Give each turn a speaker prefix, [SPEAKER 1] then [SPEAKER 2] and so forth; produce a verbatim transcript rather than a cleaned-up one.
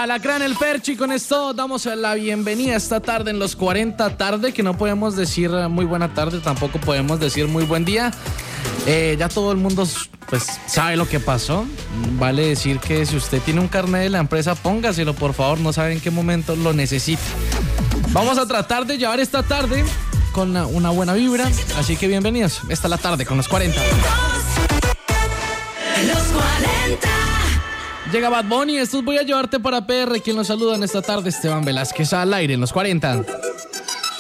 [SPEAKER 1] Alacrán el Ferchi, con esto damos la bienvenida esta tarde en los cuarenta tarde, que no podemos decir muy buena tarde, tampoco podemos decir muy buen día. Eh, ya todo el mundo pues sabe lo que pasó. Vale decir que si usted tiene un carnet de la empresa, póngaselo por favor, no sabe en qué momento lo necesita. Vamos a tratar de llevar esta tarde con una, una buena vibra, así que bienvenidos. Esta es la tarde con los cuarenta.
[SPEAKER 2] Los cuarenta.
[SPEAKER 1] Llega Bad Bunny, estos voy a llevarte para P R. Quien los saluda en esta tarde, Esteban Velázquez al aire en los cuarenta.